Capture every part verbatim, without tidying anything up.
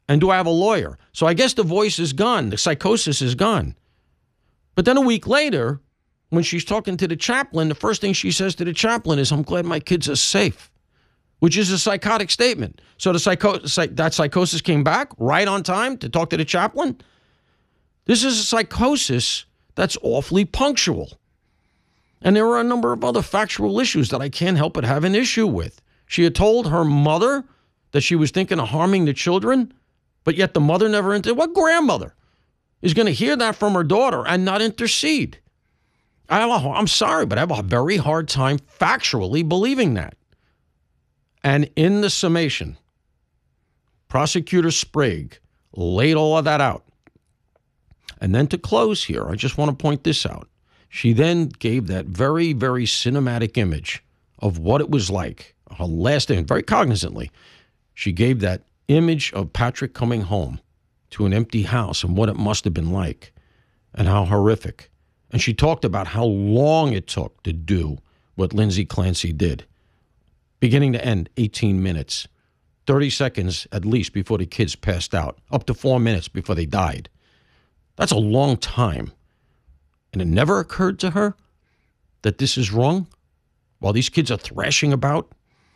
And do I have a lawyer? So I guess the voice is gone. The psychosis is gone. But then a week later, when she's talking to the chaplain, the first thing she says to the chaplain is, I'm glad my kids are safe, which is a psychotic statement. So the psycho- psych- that psychosis came back right on time to talk to the chaplain? This is a psychosis that's awfully punctual. And there are a number of other factual issues that I can't help but have an issue with. She had told her mother that she was thinking of harming the children, but yet the mother never inter- What grandmother is going to hear that from her daughter and not intercede? I have a, I'm sorry, but I have a very hard time factually believing that. And in the summation, Prosecutor Sprague laid all of that out. And then to close here, I just want to point this out. She then gave that very, very cinematic image of what it was like. Her last thing, very cognizantly, she gave that image of Patrick coming home to an empty house and what it must have been like and how horrific. And she talked about how long it took to do what Lindsay Clancy did. Beginning to end, eighteen minutes. thirty seconds at least before the kids passed out. Up to four minutes before they died. That's a long time. And it never occurred to her that this is wrong while these kids are thrashing about.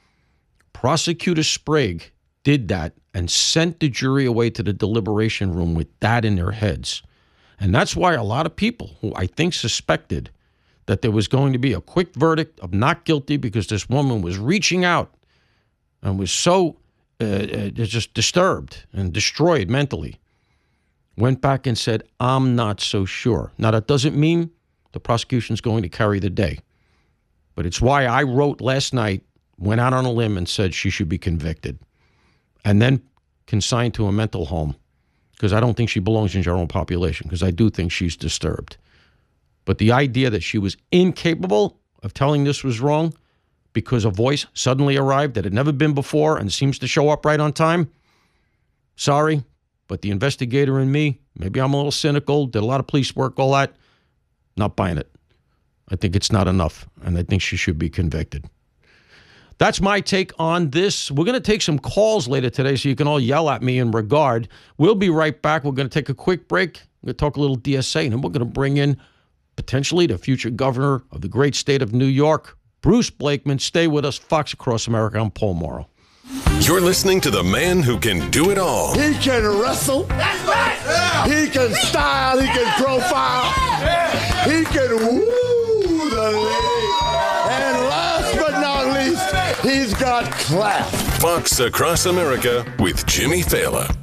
Prosecutor Sprague did that and sent the jury away to the deliberation room with that in their heads. And that's why a lot of people who I think suspected that there was going to be a quick verdict of not guilty because this woman was reaching out and was so uh, uh, just disturbed and destroyed mentally, went back and said, I'm not so sure. Now, that doesn't mean the prosecution's going to carry the day. But it's why I wrote last night, went out on a limb and said she should be convicted and then consigned to a mental home because I don't think she belongs in general population because I do think she's disturbed. But the idea that she was incapable of telling this was wrong because a voice suddenly arrived that had never been before and seems to show up right on time, sorry. But the investigator in me, maybe I'm a little cynical, did a lot of police work, all that, not buying it. I think it's not enough, and I think she should be convicted. That's my take on this. We're going to take some calls later today so you can all yell at me in regard. We'll be right back. We're going to take a quick break. We're going to talk a little D S A, and then we're going to bring in potentially the future governor of the great state of New York, Bruce Blakeman. Stay with us. Fox Across America. I'm Paul Morrow. You're listening to the man who can do it all. He can wrestle. That's right. Yeah. He can style. He can profile. Yeah. He can woo the lady. And last but not least, he's got class. Fox Across America with Jimmy Failla.